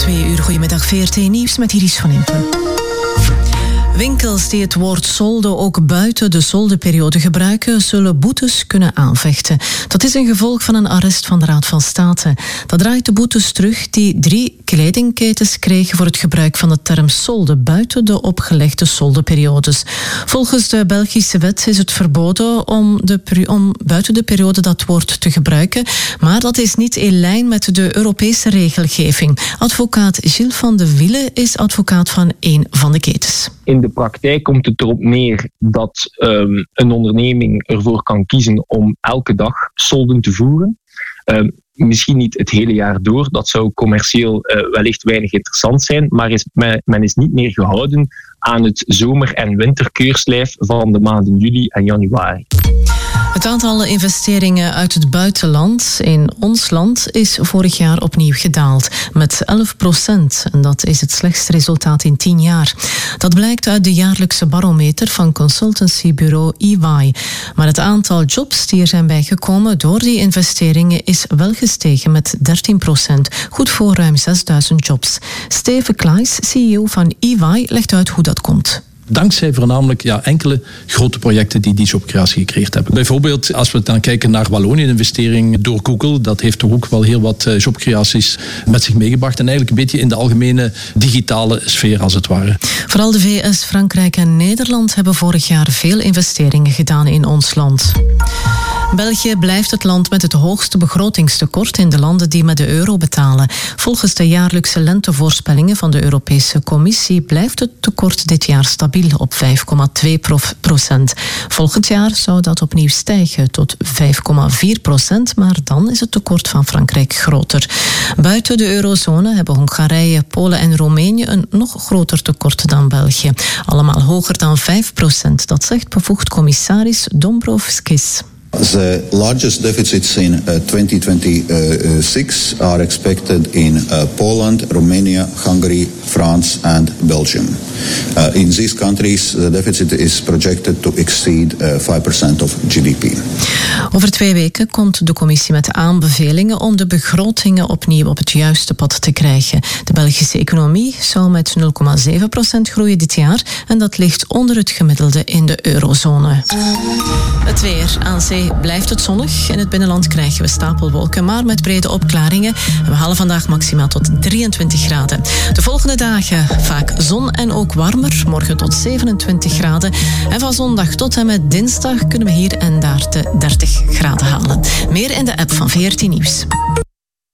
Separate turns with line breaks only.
2 uur, goedemiddag, VRT Nieuws met Iris van Impen. Winkels die het woord solde ook buiten de soldeperiode gebruiken, zullen boetes kunnen aanvechten. Dat is een gevolg van een arrest van de Raad van State. Dat draait de boetes terug die 3 kledingketens kregen voor het gebruik van de term solde buiten de opgelegde soldeperiodes. Volgens de Belgische wet is het verboden om buiten de periode dat woord te gebruiken, maar dat is niet in lijn met de Europese regelgeving. Advocaat Gilles van de Wiele is advocaat van een van de ketens.
In de praktijk komt het erop neer dat een onderneming ervoor kan kiezen om elke dag solden te voeren. Misschien niet het hele jaar door, dat zou commercieel wellicht weinig interessant zijn, maar men is niet meer gehouden aan het zomer- en winterkeurslijf van de maanden juli en januari.
Het aantal investeringen uit het buitenland in ons land is vorig jaar opnieuw gedaald met 11%. En dat is het slechtste resultaat in 10 jaar. Dat blijkt uit de jaarlijkse barometer van consultancybureau EY. Maar het aantal jobs die er zijn bijgekomen door die investeringen is wel gestegen met 13%. Goed voor ruim 6000 jobs. Steven Klaes, CEO van EY, legt uit hoe dat komt.
Dankzij voornamelijk enkele grote projecten die jobcreatie gecreëerd hebben. Bijvoorbeeld als we dan kijken naar Wallonië, een investering door Google, dat heeft toch ook wel heel wat jobcreaties met zich meegebracht. En eigenlijk een beetje in de algemene digitale sfeer als het ware.
Vooral de VS, Frankrijk en Nederland hebben vorig jaar veel investeringen gedaan in ons land. België blijft het land met het hoogste begrotingstekort in de landen die met de euro betalen. Volgens de jaarlijkse lentevoorspellingen van de Europese Commissie blijft het tekort dit jaar stabiel op 5,2%. Volgend jaar zou dat opnieuw stijgen tot 5,4%, maar dan is het tekort van Frankrijk groter. Buiten de eurozone hebben Hongarije, Polen en Roemenië een nog groter tekort dan België. Allemaal hoger dan 5%, dat zegt bevoegd commissaris Dombrovskis.
The largest deficits in 2026 are expected in Poland, Romania, Hungary, France and Belgium. In these countries, the deficit is projected to exceed 5% of GDP.
Over 2 weken komt de commissie met aanbevelingen om de begrotingen opnieuw op het juiste pad te krijgen. De Belgische economie zou met 0,7% groeien dit jaar en dat ligt onder het gemiddelde in de eurozone. Het weer. Aan zee blijft het zonnig. In het binnenland krijgen we stapelwolken, maar met brede opklaringen. We halen vandaag maximaal tot 23 graden. De volgende dagen vaak zon en ook warmer. Morgen tot 27 graden. En van zondag tot en met dinsdag kunnen we hier en daar de 30 graden halen. Meer in de app van VRT Nieuws.